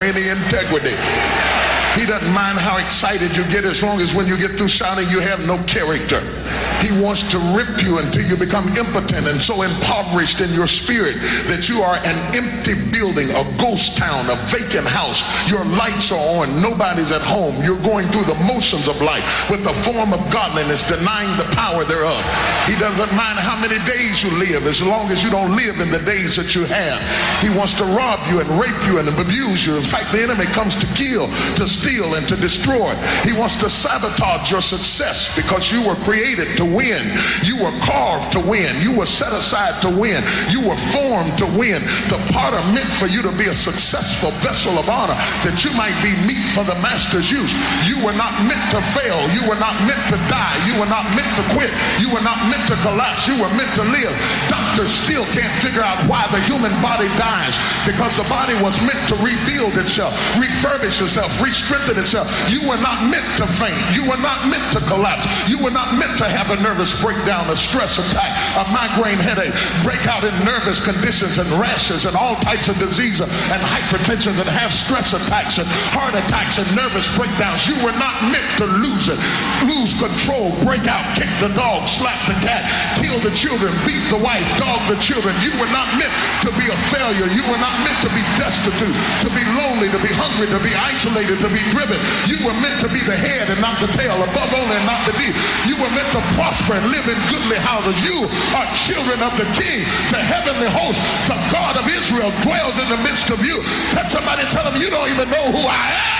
any integrity. He doesn't mind how excited you get as long as when you get through shouting you have no character. He wants to rip you until you become impotent and so impoverished in your spirit that you are an empty building, a ghost town, a vacant house. Your lights are on, nobody's at home. You're going through the motions of life with the form of godliness, denying the power thereof. He doesn't mind how many days you live as long as you don't live in the days that you have. He wants to rob you and rape you and abuse you. In fact, the enemy comes to kill, to steal, and to destroy. He wants to sabotage your success because you were created to win. You were carved to win. You were set aside to win. You were formed to win. The potter meant for you to be a successful vessel of honor, that you might be meat for the master's use. You were not meant to fail. You were not meant to die. You were not meant to quit. You were not meant to collapse. You were meant to live. Doctors still can't figure out why the human body dies, because the body was meant to rebuild itself, refurbish itself, re-strengthen itself. You were not meant to faint. You were not meant to collapse. You were not meant to have a nervous breakdown, a stress attack, a migraine headache, break out in nervous conditions and rashes and all types of disease and hypertension, and have stress attacks and heart attacks and nervous breakdowns. You were not meant to lose it, lose control, break out, kick the dog, slap the cat, kill the children, beat the wife, dog the children. You were not meant to be a failure. You were not meant to be destitute, to be lonely, to be hungry, to be isolated, to be driven. You were meant to be the head and not the tail, above only and not beneath. You were meant to prosper and live in goodly houses. You are children of the King, the heavenly host. The God of Israel dwells in the midst of you. Touch somebody, tell them, you don't even know who I am.